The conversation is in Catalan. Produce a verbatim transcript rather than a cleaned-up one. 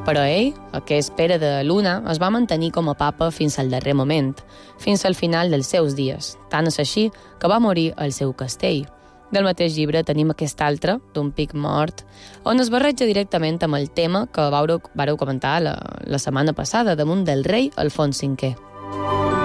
Però ell, aquest Pere de Luna, es va mantenir com a papa fins al darrer moment, fins al final dels seus dies, tant és així que va morir al seu castell. Del mateix llibre tenim aquest altre, d'un pic mort, on es barreja directament amb el tema que vareu, vareu comentar la, la setmana passada, damunt del rei Alfons cinquè.